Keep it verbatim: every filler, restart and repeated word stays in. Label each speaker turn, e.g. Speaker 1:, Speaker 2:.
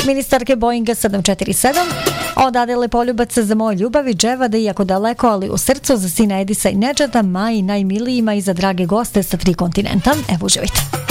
Speaker 1: ministarke Boeinga sedam četiri sedam odadele poljubac za moje ljubavi Dževada, iako daleko, ali u srcu, za sina Edisa i Nedžada, Maji, najmilijima i za drage goste sa tri kontinenta. Evo, uživajte.